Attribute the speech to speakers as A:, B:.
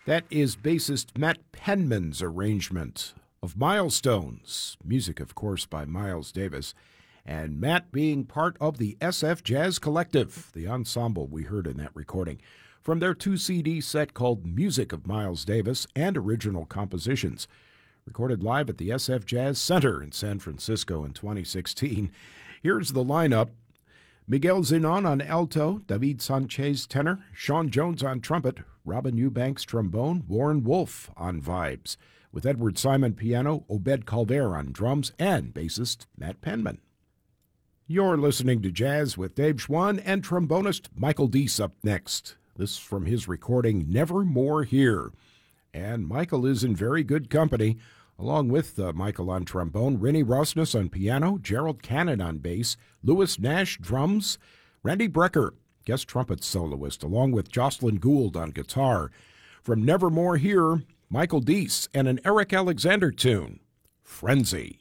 A: That is bassist Matt Penman's arrangement of Milestones, music, of course, by Miles Davis, and Matt being part of the SF Jazz Collective, the ensemble we heard in that recording, from their 2-CD set called Music of Miles Davis and Original Compositions, recorded live at the SF Jazz Center in San Francisco in 2016. Here's the lineup. Miguel Zenon on alto, David Sanchez tenor, Sean Jones on trumpet, Robin Eubanks trombone, Warren Wolf on vibes, with Edward Simon piano, Obed Calver on drums, and bassist Matt Penman. You're listening to Jazz with Dave Schwann and trombonist Michael Deese up next. This is from his recording Nevermore Here. And Michael is in very good company, along with Michael on trombone, Rennie Rosnes on piano, Gerald Cannon on bass, Louis Nash drums, Randy Brecker, guest trumpet soloist, along with Jocelyn Gould on guitar. From Nevermore Here, Michael Deese and an Eric Alexander tune, Frenzy.